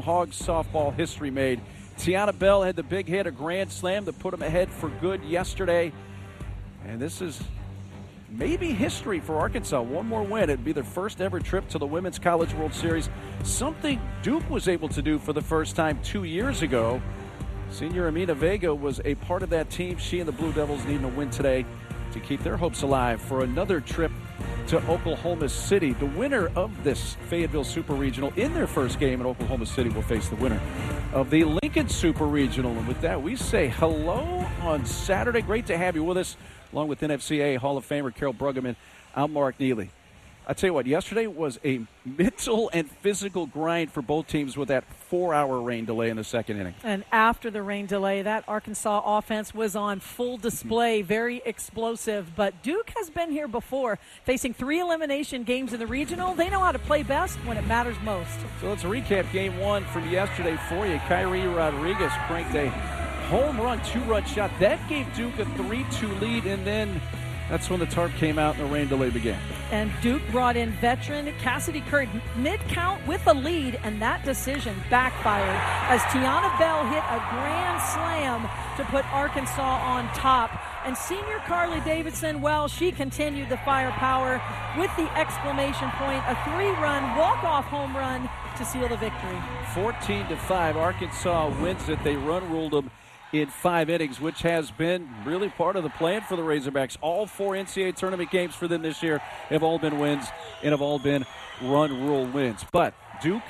Hogs softball history made. Tiana Bell had the big hit, a grand slam to put them ahead for good yesterday. And this is maybe history for Arkansas. One more win. It'd be their first ever trip to the Women's College World Series. Something Duke was able to do for the first time 2 years ago. Senior Amina Vega was a part of that team. She and the Blue Devils need a win today to keep their hopes alive for another trip to Oklahoma City. The winner of this Fayetteville Super Regional in their first game in Oklahoma City will face the winner of the Lincoln Super Regional. And with that, we say hello on Saturday. Great to have you with us, along with NFCA Hall of Famer Carol Bruggeman. I'm Mark Neely. I tell you what, yesterday was a mental and physical grind for both teams with that 4-hour rain delay in the second inning. And after the rain delay, that Arkansas offense was on full display, very explosive. But Duke has been here before, facing 3 elimination games in the regional. They know how to play best when it matters most. So let's recap game 1 from yesterday for you. Kyrie Rodriguez cranked a home run, 2-run shot. That gave Duke a 3-2 lead, and then that's when the tarp came out and the rain delay began. And Duke brought in veteran Cassidy Curd mid-count with a lead, and that decision backfired as Tiana Bell hit a grand slam to put Arkansas on top. And senior Carly Davidson, well, she continued the firepower with the exclamation point, a 3-run walk-off home run to seal the victory. 14-5, Arkansas wins it. They run-ruled them in 5 innings, which has been really part of the plan for the Razorbacks. All 4 NCAA tournament games for them this year have all been wins and have all been run rule wins. But Duke,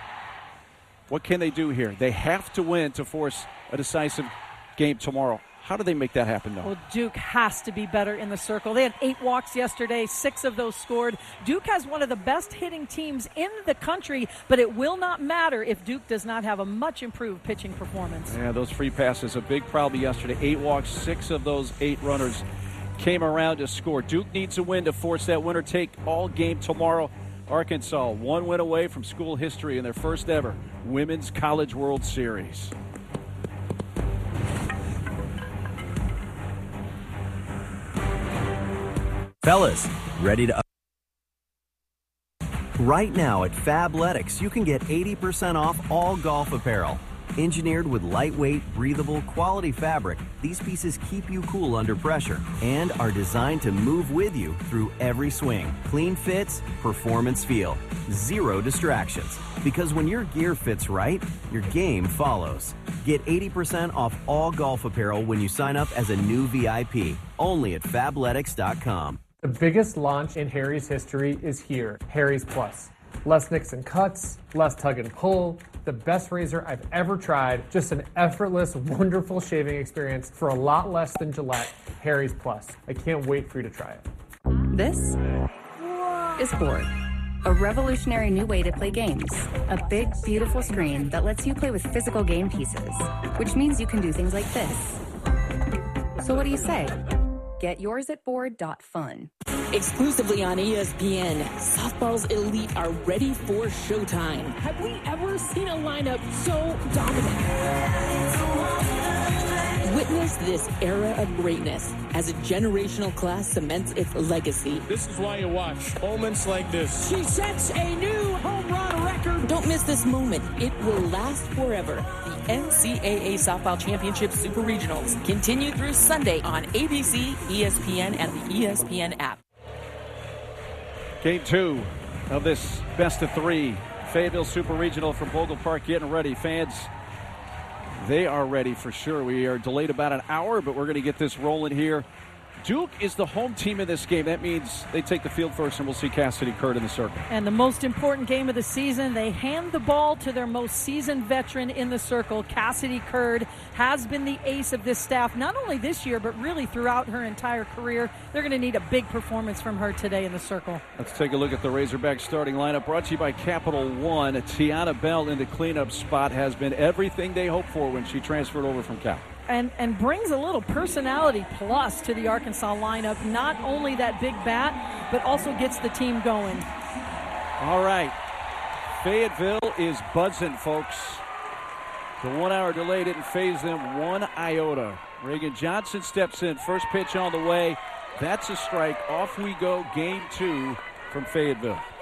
what can they do here? They have to win to force a decisive game tomorrow. How do they make that happen, though? Well, Duke has to be better in the circle. They had 8 walks yesterday, 6 of those scored. Duke has one of the best hitting teams in the country, but it will not matter if Duke does not have a much improved pitching performance. Yeah, those free passes, a big problem yesterday. 8 walks, 6 of those 8 runners came around to score. Duke needs a win to force that winner-take all game tomorrow. Arkansas, 1 win away from school history in their first ever Women's College World Series. Fellas, ready to... Right now at Fabletics, you can get 80% off all golf apparel. Engineered with lightweight, breathable, quality fabric, these pieces keep you cool under pressure and are designed to move with you through every swing. Clean fits, performance feel. 0 distractions. Because when your gear fits right, your game follows. Get 80% off all golf apparel when you sign up as a new VIP. Only at Fabletics.com. The biggest launch in Harry's history is here, Harry's Plus. Less nicks and cuts, less tug and pull, the best razor I've ever tried, just an effortless, wonderful shaving experience for a lot less than Gillette. Harry's Plus. I can't wait for you to try it. This is Board, a revolutionary new way to play games. A big, beautiful screen that lets you play with physical game pieces, which means you can do things like this. So what do you say? Get yours at board.fun. Exclusively on ESPN, softball's elite are ready for showtime. Have we ever seen a lineup so dominant? Witness this era of greatness as a generational class cements its legacy. This is why you watch moments like this. She sets a new home run record. Don't miss this moment. It will last forever. The NCAA Softball Championship Super Regionals continue through Sunday on ABC, ESPN, and the ESPN app. Game 2 of this best of 3 Fayetteville Super Regional from Bogle Park getting ready. Fans, they are ready for sure. We are delayed about an hour, but we're going to get this rolling here. Duke is the home team in this game. That means they take the field first, and we'll see Cassidy Curd in the circle. And the most important game of the season, they hand the ball to their most seasoned veteran in the circle. Cassidy Curd has been the ace of this staff, not only this year, but really throughout her entire career. They're going to need a big performance from her today in the circle. Let's take a look at the Razorback starting lineup, brought to you by Capital One. Tiana Bell in the cleanup spot has been everything they hoped for when she transferred over from Cal. And brings a little personality plus to the Arkansas lineup. Not only that big bat, but also gets the team going. All right. Fayetteville is buzzing, folks. The 1 hour delay didn't faze them one iota. Reagan Johnson steps in. First pitch on the way. That's a strike. Off we go. Game 2 from Fayetteville.